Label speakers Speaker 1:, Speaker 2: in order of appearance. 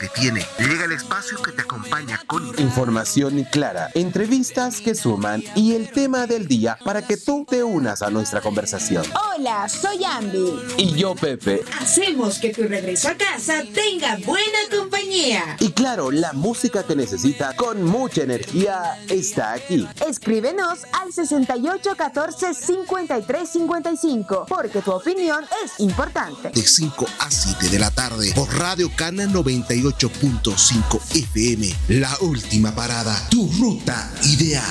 Speaker 1: entretiene. Llega el espacio que te acompaña con
Speaker 2: información clara, entrevistas que suman y el tema del día para que tú te unas a nuestra conversación.
Speaker 3: Hola, soy Ambi.
Speaker 2: Y yo, Pepe.
Speaker 4: Hacemos que tu regreso a casa tenga buena compañía.
Speaker 2: Y claro, la música que necesita con mucha energía está aquí.
Speaker 3: Escríbenos al 68 14 53 55, porque tu opinión es importante.
Speaker 1: De 5 a 7 de la tarde por Radio Cana 98.5 FM. La última parada, tu ruta ideal.